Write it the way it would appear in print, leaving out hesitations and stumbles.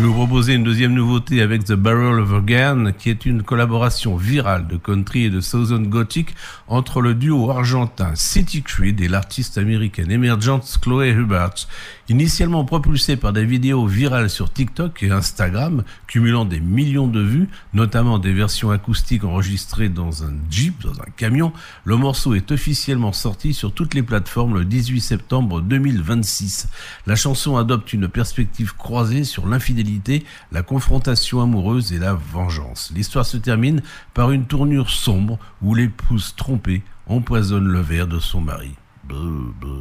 vais vous proposer une deuxième nouveauté avec The Barrel of Again, qui est une collaboration virale de country et de Southern Gothic entre le duo argentin City Creed et l'artiste américaine émergente Chloé Hubbard. Initialement propulsé par des vidéos virales sur TikTok et Instagram, cumulant des millions de vues, notamment des versions acoustiques enregistrées dans un Jeep, dans un camion, le morceau est officiellement sorti sur toutes les plateformes le 18 septembre 2026. La chanson adopte une perspective croisée sur l'infidélité, la confrontation amoureuse et la vengeance. L'histoire se termine par une tournure sombre où l'épouse trompée empoisonne le verre de son mari. Bleu, bleu.